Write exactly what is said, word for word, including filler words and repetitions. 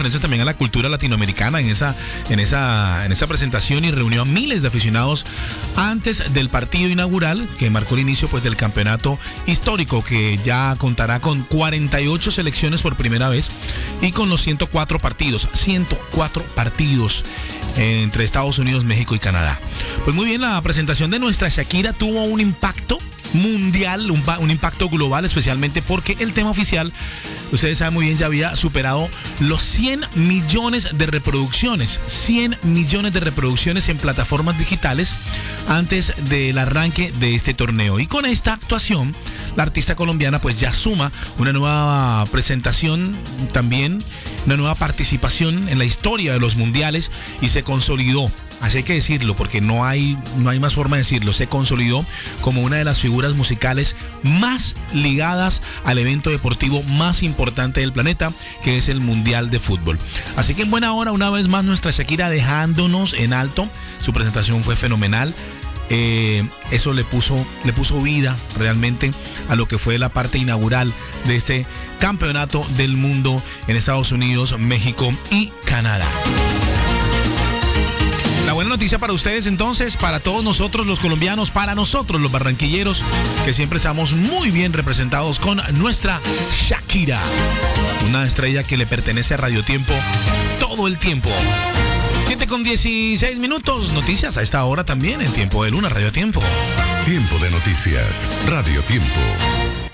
referencias también a la cultura latinoamericana en esa, en esa, en esa presentación, y reunió a miles de aficionados antes del partido inaugural que marcó el inicio pues del campeonato histórico, que ya contará con cuarenta y ocho selecciones por primera vez y con los ciento cuatro partidos, ciento cuatro partidos entre Estados Unidos, México y Canadá. Pues muy bien, la presentación de nuestra Shakira tuvo un impacto mundial, un, un impacto global, especialmente porque el tema oficial, ustedes saben muy bien, ya había superado los cien millones de reproducciones, cien millones de reproducciones en plataformas digitales antes del arranque de este torneo. Y con esta actuación, la artista colombiana pues ya suma una nueva presentación, también una nueva participación en la historia de los mundiales, y se consolidó. Así hay que decirlo, porque no hay, no hay más forma de decirlo. Se consolidó como una de las figuras musicales más ligadas al evento deportivo más importante del planeta, que es el Mundial de Fútbol. Así que en buena hora, una vez más, nuestra Shakira dejándonos en alto. Su presentación fue fenomenal. Eh, eso le puso, le puso vida realmente a lo que fue la parte inaugural de este campeonato del mundo en Estados Unidos, México y Canadá. La buena noticia para ustedes entonces, para todos nosotros los colombianos, para nosotros los barranquilleros, que siempre estamos muy bien representados con nuestra Shakira, una estrella que le pertenece a Radio Tiempo todo el tiempo. siete con dieciséis minutos, noticias a esta hora también en Tiempo de Luna, Radio Tiempo. Tiempo de noticias, Radio Tiempo.